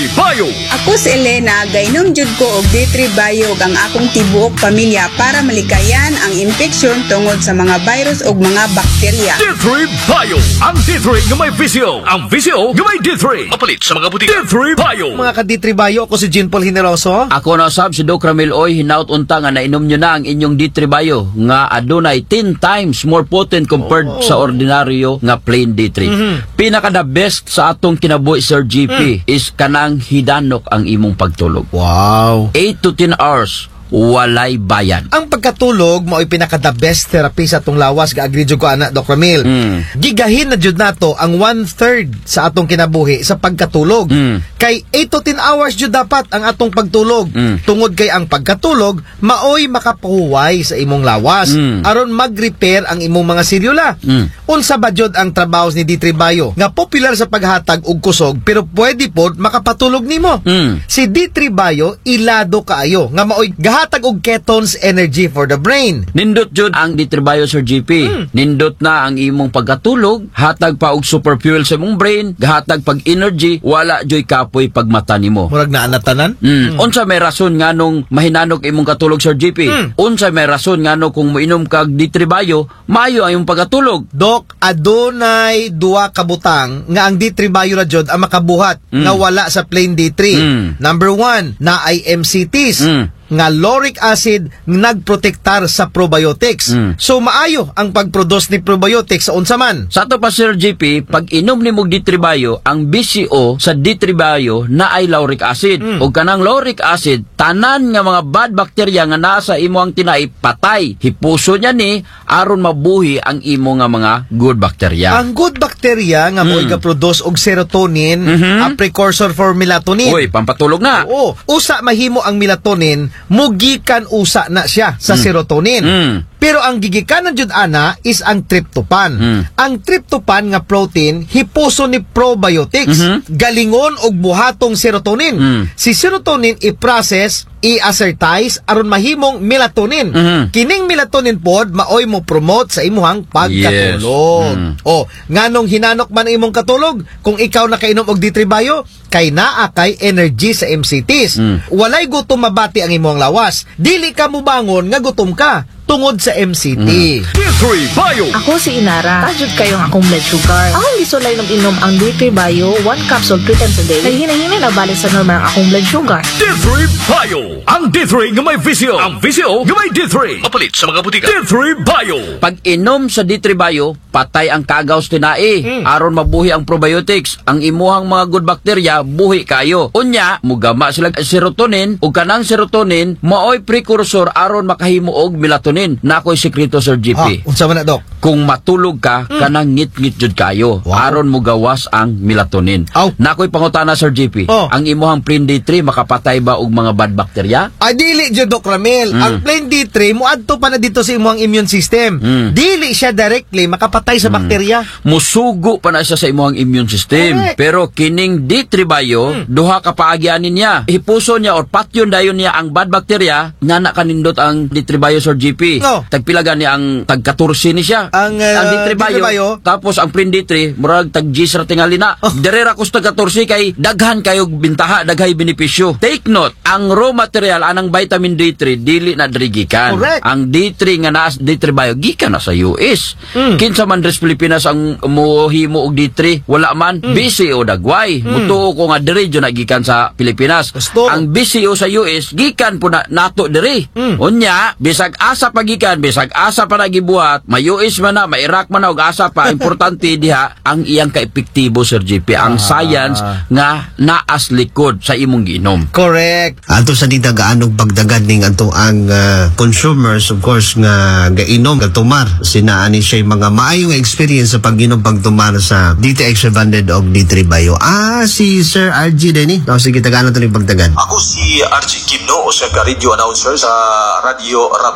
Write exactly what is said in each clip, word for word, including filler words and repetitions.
three Bio. Ako si Elena, gainom jud ko og D three Bio ang akong tibuok pamilya para malikayan ang infeksyon tungod sa mga virus ug mga bakterya. D three Bio. Ang D three nga may visio. Ang visio nga may D three. Mapalit sa mga butika. D three Bio. Mga ka-D three Bio, ako si Jean Paul Generoso. Ako na sab si Doc Ramil Oy, hinaut unta nga nainom nyo na ang inyong D three Bio nga adunay ten times more potent compared Oh. sa ordinaryo nga plain D three. Mhm. Pinaka the best sa atong kinabuhi Sir G P Mm. is kanang hidanok ang imong pagtulog. Wow. eight to ten hours walay bayan. Ang pagkatulog mo ay pinaka the best therapy sa atong lawas, ga-agree jud ko ana Doc Ramil. Mm. Gigahin na jud nato ang one-third sa atong kinabuhi sa pagkatulog. Mm. Kay eight to ten hours jud dapat ang atong pagtulog. Mm. Tungod kay ang pagkatulog maoy makapahuway sa imong lawas Mm. aron mag-repair ang imong mga selula. Mm. Unsa ba jud ang trabaho ni D three Bio nga popular sa paghatag og kusog pero pwede pod makapatulog nimo. Mm. Si D three Bio ilado kaayo nga maoy gahatag og ketones energy for the brain. Nindot jud ang D three Bio Sir G P. Mm. Nindot na ang imong pagkatulog, hatag pa og super fuel sa imong brain, gahatag pag energy, wala joy kapoy pag mata nimo. Murag naa na tanan. Mm. Unsa may rason nganong mahinanog imong katulog Sir G P? Mm. Unsa may rason ngano kung moinom kag D three Bio, maayo ang imong pagkatulog? Dok, adunay duwa ka butang nga ang D three Bio ra jud ang makabuhat Mm. nga wala sa plain D three. Mm. Number one, na ay M C Ts. Mm. Nga lauric acid nagprotektar sa probiotics. Mm. So maayo ang pagproduce ni probiotics sa unsa man. Sa ato pa Sir G P, pag inom nimo D three Bio, ang B C O sa D three Bio na ay lauric acid. Mm. O kanang lauric acid, tanan nga mga bad bacteria nga nasa imo ang tinai patay. Hipuso niya ni aron mabuhi ang imo nga mga good bacteria. Ang good bacteria nga mo'y Mm. ga-produce og serotonin, Mhm. a precursor for melatonin. Uy, pampatulog na. Oo. Usa mahimo ang melatonin, mugikan usa na siya sa Mm. serotonin. Mm. Pero ang gigikanan jud ana is ang tryptophan. Mm. Ang tryptophan nga protein hipuso ni probiotics. Mhm. Galingon og buhatong serotonin. Mm. Si serotonin i-process, i-assertize aron mahimong melatonin. Mhm. Kining melatonin pod maoy mo promote sa imuhang pagkatulog. Yes. Mm. O, nganong hinanok man ang imong katulog kung ikaw nakainom og D three Bio kay naa kay energy sa M C Ts. Mm. Walay gutom mabati ang imong lawas. Dili ka mubangon nga gutom ka tungod sa M C T. Mm. D three Bio. Ako si Inara. Tajud kayo ang akong blood sugar. Akong gisulay ng inom ang D three Bio, one capsule three times a day. Naghinahina na balik sa normal ang akong blood sugar. D three Bio. Ang D three nga may visio. Ang visio nga may D three. Mapalit sa mga butika. D three Bio. Pag inom sa D three Bio, patay ang kagaws tinai. Mm. Aron mabuhi ang probiotics. Ang imuhang mga good bacteria, buhi kayo. Unya, mugama sila serotonin. O kanang serotonin, maoy precursor aron makahimo og melatonin. Nakoy sekreto Sir G P. Ah, unsa man na, Dok? Kung matulog ka, kanang ngit-ngit jud kayo. Wow. Aron mo gawas ang melatonin. Aw. Nakoy pangutana Sir G P. Oh. Ang imuhang plain D three makapatay ba og mga bad bacteria? Ay, dili jud, Doc Ramil. Mm. Ang plain D three, muadto pa na dito sa imong immune system. Mm. Dili siya directly makapatay sa bakterya. Musugo pa na siya sa imuhang immune system. Correct. Pero kining D three Bio, Mm. duha ka paagyanin niya. Hipuso niya or patyon dayon niya ang bad bacteria, nga na kanindot ang D three Bio Sir G P. No. Tagpilagan niya ang tag-katorse ni siya. Ang, uh, ang D three D three Bio, Bio, tapos ang plain D three, murag tag-G sa tingali na. Oh. Derera kus tag-katorse kay daghan kayo bintaha, daghay benepisyo. Take note, ang raw material anang vitamin D three dili na diri gikan. Correct. Ang D three nga naa D three Bio gikan na sa U S. Mm. Kinsa man dres Pilipinas ang mohimo og D three, wala man Mm. B C O dagway. Mm. Mutuo ko nga diri jud na gikan sa Pilipinas. Gusto. Ang B C O sa U S gikan po na nato diri. Mm. Unya, bisag asa pagikan, bisag asa pa nagibuhat, may U S man na, may Iraq man na og asa pa, importante diha ang iyang kaepektibo Sir G P, ang Ah. science nga naas likod sa imong giinom. Correct. Ato sa dita gaanong pagdagad ning ato ang uh, consumers of course nga gainom gatumar sina ani siya mga maayong experience sa pag-inom pagtumar sa D T Extra Banded og D three Bio. Ah, si Sir R G Denny. No, sige tagalan to ning pagdagad. Ako si R G Kimno o siya ka radio announcer sa Radio Rapido Dipolo.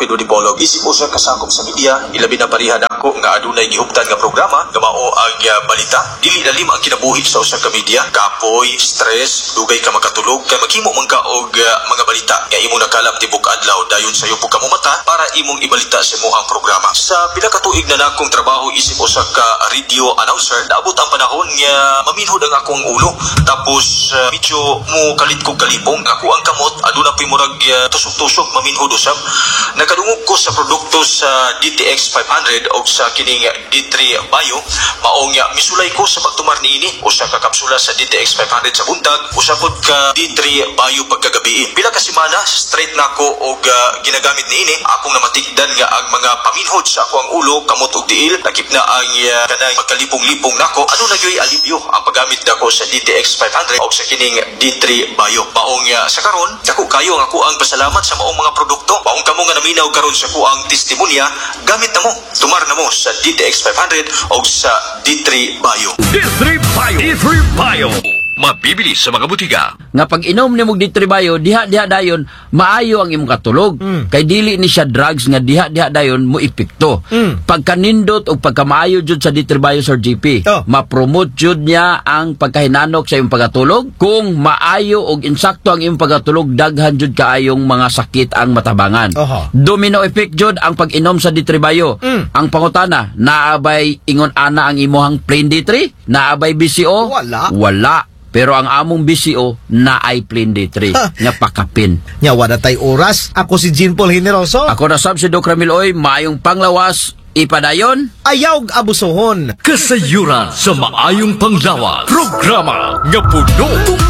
pagkatulog. Isip mo sa kasakop sa media, ilabi na parihan ako nga adunay gihuptan nga programa nga mao ang uh, balita. Dili lalim ang kinabuhi sa usa ka media. Kapoy, stress, dugay ka makatulog kay maghimo man ka og uh, mga balita nga imo nakalap tibok adlaw dayon sayo po ka mo mata para imong ibalita sa imong programa. Sa pila ka tuig na nakong trabaho isip usa ka radio announcer, naabot ang panahon nga maminhod ang akong ulo. Tapos uh, medyo mo kalit ko kalipong ako ang kamot aduna pay murag uh, tusok-tusok maminhod usab. Nakadungog ko sa produkto sa D T X five hundred o sa kining D three Bio maong uh, misulay ko sa pagtumar niini usa ka kapsula sa D T X five hundred sa buntag, usa pod ka D three Bio pagkagabi. Pila ka semana straight nako og uh, ginagamit niini akong namatikdan nga ang mga paminhod sa ako ang ulo kamot og tiil nakip na ang uh, kanang magkalipong-lipong nako. Ano na gyoy alibyo ang paggamit nako sa D T X five hundred o sa kining D three Bio. Maong uh, sa karon dako kayo nga ako ang pasalamat sa maong mga produkto. Maong kamo nga naminaw karon sa ko ang testimonya, gamit na mo, tumar na mo sa D T X five hundred o sa D three Bio. D three Bio. D three Bio. Mabibili sa mga butika. Nga pag inom ni mog D three Bio, diha-diha dayon maayo ang imong katulog. Mm. Kay dili ni siya drugs nga diha-diha dayon mo epekto. Mm. Pagkanindot o pagkamaayo jud sa D three Bio Sir G P, Oh. ma-promote jud niya ang pagkahinanok sa imong pagkatulog. Kung maayo og insakto ang imong pagkatulog, daghan jud kaayong mga sakit ang matabangan. Oho. Domino effect jud ang pag-inom sa D three Bio. Mm. Ang pangutana, naabay ingon ana ang imuhang plain D three? Naabay B C O? Wala. Wala. Pero ang among B C O na ay plain D three Ha. nga pakapin. Nya wala tay oras. Ako si Jean Paul Generoso. Ako na sab si Doc Ramil Oy, maayong panglawas, ipadayon. Ayaw abusohon. Kasayuran sa maayong panglawas. Programa nga puno